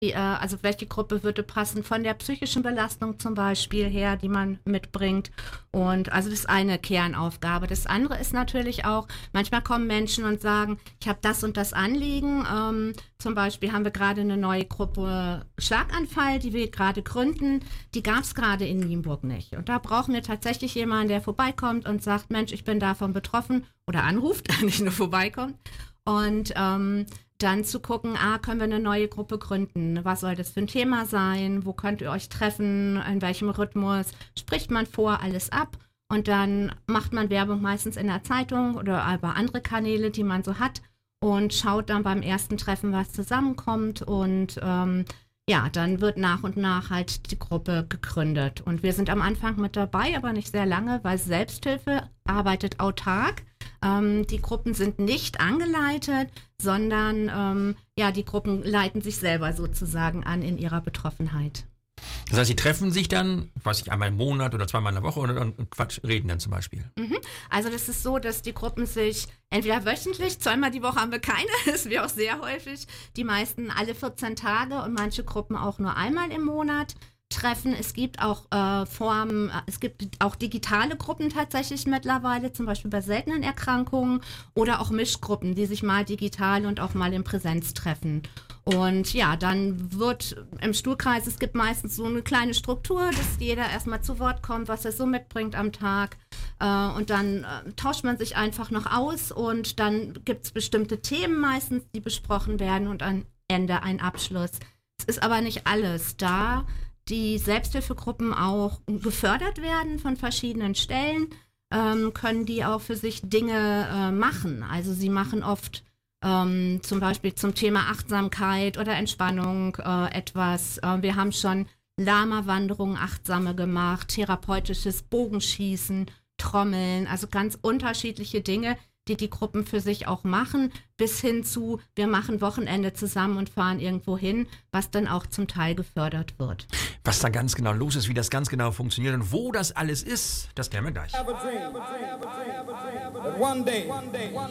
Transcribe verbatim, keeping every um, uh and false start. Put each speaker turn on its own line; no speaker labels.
äh, also welche Gruppe würde passen von der psychischen Belastung zum Beispiel her, die man mitbringt. Und also das ist eine Kernaufgabe. Das andere ist natürlich auch, manchmal kommen Menschen und sagen, ich habe das und das Anliegen. Ähm, zum Beispiel haben wir gerade eine neue Gruppe Schlaganfall, die wir gerade gründen. Die gab es gerade in Nienburg nicht. Und da brauchen wir tatsächlich jemanden, der vorbeikommt und sagt, Mensch, ich bin davon betroffen, oder anruft, nicht nur vorbeikommt. Und ähm, dann zu gucken, ah, können wir eine neue Gruppe gründen? Was soll das für ein Thema sein? Wo könnt ihr euch treffen? In welchem Rhythmus? Spricht man vor alles ab? Und dann macht man Werbung meistens in der Zeitung oder über andere Kanäle, die man so hat, und schaut dann beim ersten Treffen, was zusammenkommt. Und ähm, ja, dann wird nach und nach halt die Gruppe gegründet. Und wir sind am Anfang mit dabei, aber nicht sehr lange, weil Selbsthilfe arbeitet autark. Ähm, die Gruppen sind nicht angeleitet, sondern ähm, ja, die Gruppen leiten sich selber sozusagen an in ihrer Betroffenheit.
Das heißt, sie treffen sich dann, weiß ich, einmal im Monat oder zweimal in der Woche und, und Quatsch, reden dann zum Beispiel.
Mhm. Also das ist so, dass die Gruppen sich entweder wöchentlich, zweimal die Woche haben wir keine, das wäre auch sehr häufig, die meisten alle vierzehn Tage und manche Gruppen auch nur einmal im Monat treffen. Es gibt auch äh, Formen, es gibt auch digitale Gruppen tatsächlich mittlerweile, zum Beispiel bei seltenen Erkrankungen, oder auch Mischgruppen, die sich mal digital und auch mal in Präsenz treffen. Und ja, dann wird im Stuhlkreis, es gibt meistens so eine kleine Struktur, dass jeder erstmal zu Wort kommt, was er so mitbringt am Tag. Äh, und dann äh, tauscht man sich einfach noch aus und dann gibt es bestimmte Themen meistens, die besprochen werden und am Ende ein Abschluss. Es ist aber nicht alles da. Die Selbsthilfegruppen auch gefördert werden von verschiedenen Stellen, ähm, können die auch für sich Dinge äh, machen. Also sie machen oft ähm, zum Beispiel zum Thema Achtsamkeit oder Entspannung äh, etwas. Äh, wir haben schon Lama-Wanderungen, achtsame gemacht, therapeutisches Bogenschießen, Trommeln, also ganz unterschiedliche Dinge, die die Gruppen für sich auch machen, bis hin zu, wir machen Wochenende zusammen und fahren irgendwo hin, was dann auch zum Teil gefördert wird.
Was da ganz genau los ist, wie das ganz genau funktioniert und wo das alles ist, das klären wir gleich.